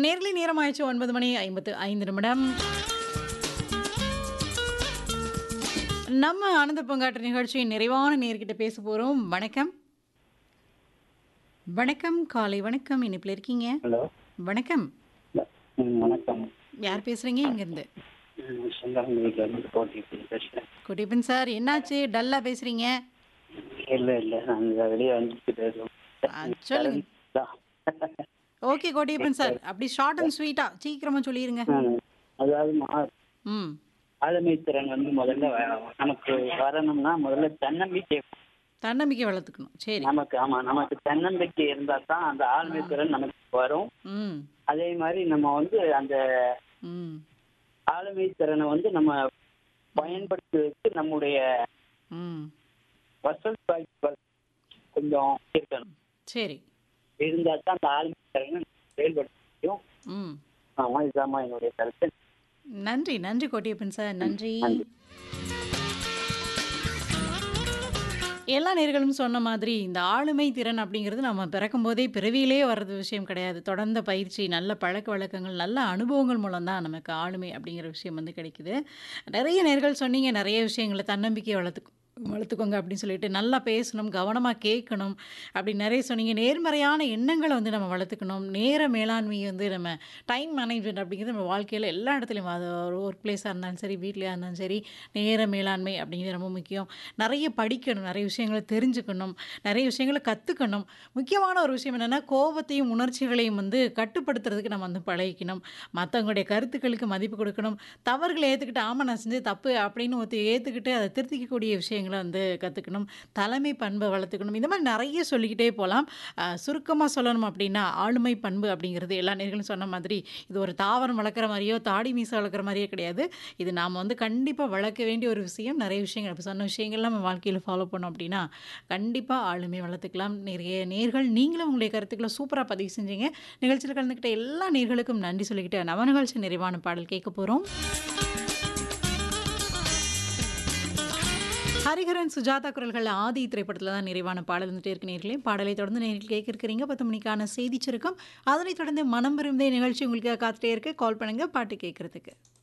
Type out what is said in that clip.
Nearly நேரம் ஆயிடுச்சு 9 மணி 55 நிமிடம். நம்ம ஆனந்த பூங்காற்று நிகழ்ச்சியின் நிறைவான நேர்கிட்ட பேச போறோம். வணக்கம். வணக்கம். காலை வணக்கம். இனிப்புல இருக்கீங்க. ஹலோ. வணக்கம். வணக்கம். யார் பேசுறீங்க? எங்கேருந்து? சொந்தம் கோட்டிப்பன் பேசுறேன். குட்டிப்பன் சார், என்னாச்சு டல்லா பேசுறீங்க? இல்ல நாங்க வெளியே வந்துட்டு சொல்லுங்க. ஓகே கோட்டிப்பன் சார், அப்படி ஷார்ட் அண்ட் ஸ்வீட்டா சீக்கிரமா சொல்லிருங்க. அதாவது ம். ஆளுமை திறன் வந்து முதல்ல நமக்கு வரணும்னா முதல்ல தன்னம்பிக்கை வளர்த்துக்கணும். சரி. நமக்கு தன்னம்பிக்கை இருந்தா தான் அந்த ஆளுமை திறன் நமக்கு வரும். ம். அதே மாதிரி நம்ம வந்து அந்த ம். ஆளுமை திறனை வந்து நம்ம பயன்படுத்துவதற்கு நம்முடைய ம். வசல் வாய்ப்புகள் கொஞ்சம் இருக்கணும். சரி. இருந்தா தான் அந்த ஆளுமை திறனை செயல்படுத்த முடியும். ம். ஆமா, இதுதான் என்னுடைய கருத்து. நன்றி நன்றி கோட்டியப்பன் சார், நன்றி. எல்லா நேர்களும் சொன்ன மாதிரி இந்த ஆளுமை திறன் அப்படிங்கிறது நம்ம பிறக்கும் போதே பிறவியிலே வர்றது விஷயம் கிடையாது. தொடர்ந்த பயிற்சி, நல்ல பழக்க வழக்கங்கள், நல்ல அனுபவங்கள் மூலம் தான் நமக்கு ஆளுமை அப்படிங்கிற விஷயம் வந்து கிடைக்குது. நிறைய நேர்கள் சொன்னீங்க, நிறைய விஷயங்களை தன்னம்பிக்கையை வளர்த்துக்கோங்க அப்படின்னு சொல்லிட்டு, நல்லா பேசணும், கவனமாக கேட்கணும் அப்படி நிறைய சொன்னீங்க. நேர்மறையான எண்ணங்களை வந்து நம்ம வளர்த்துக்கணும். நேர மேலாண்மை வந்து நம்ம டைம் மேனேஜ்மெண்ட் அப்படிங்கிறது நம்ம வாழ்க்கையில் எல்லா இடத்துலையும், அது ஒரு ஒர்க் பிளேஸாக இருந்தாலும் சரி, வீட்லையாக இருந்தாலும் சரி, நேர மேலாண்மை அப்படிங்கிறது ரொம்ப முக்கியம். நிறைய படிக்கணும், நிறைய விஷயங்களை தெரிஞ்சுக்கணும், நிறைய விஷயங்களை கற்றுக்கணும். முக்கியமான ஒரு விஷயம் என்னென்னா, கோபத்தையும் உணர்ச்சிகளையும் வந்து கட்டுப்படுத்துறதுக்கு நம்ம வந்து பழகிக்கணும். மற்றவங்களுடைய கருத்துக்களுக்கு மதிப்பு கொடுக்கணும். தவறுகளை ஏற்றுக்கிட்டு, ஆமாம் நான் செஞ்சது தப்பு அப்படின்னு ஏற்றுக்கிட்டு அதை திருத்திக்கக்கூடிய விஷயங்களை வந்து கற்றுக்கணும். தலைமை பண்பை வளர்த்துக்கணும். இந்த மாதிரி நிறைய சொல்லிக்கிட்டே போகலாம். சுருக்கமாக சொல்லணும் அப்படின்னா, ஆளுமை பண்பு அப்படிங்கிறது எல்லா நேர்களும் சொன்ன மாதிரி இது ஒரு தாவரம் வளர்க்குற மாதிரியோ தாடி மீசை வளர்க்குற மாதிரியோ கிடையாது. இது நாம் வந்து கண்டிப்பாக வளர்க்க வேண்டிய ஒரு விஷயம். நிறைய விஷயங்கள் இப்போ சொன்ன விஷயங்கள்லாம் நம்ம வாழ்க்கையில் ஃபாலோ பண்ணோம் அப்படின்னா கண்டிப்பாக ஆளுமை வளர்த்துக்கலாம். நிறைய நேர்கள் நீங்களும் உங்களுடைய கருத்துக்களை சூப்பராக பதிவு செஞ்சீங்க. நிகழ்ச்சியில் கலந்துக்கிட்ட எல்லா நேர்களுக்கும் நன்றி சொல்லிக்கிட்டு நம்ம நிகழ்ச்சி நிறைவான பாடல் கேட்க போகிறோம். ஹரிஹரன், சுஜாதா குரல்கள் ஆதி திரைப்படத்தில் தான் நிறைவான பாடல் வந்துட்டே இருக்கு நேர்களே. பாடலை தொடர்ந்து நேரில் கேட்க இருக்கிறீங்க 10 மணிக்கான செய்தி சுருக்கம். அதனைத் தொடர்ந்து மனம் விரும்புதே நிகழ்ச்சி உங்களுக்கு காத்துட்டே இருக்கு. கால் பண்ணுங்க பாட்டு கேட்கறதுக்கு.